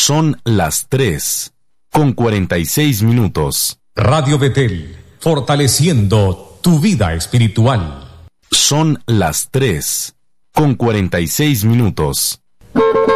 Son las 3:46. Radio Betel, fortaleciendo tu vida espiritual. Son las 3:46.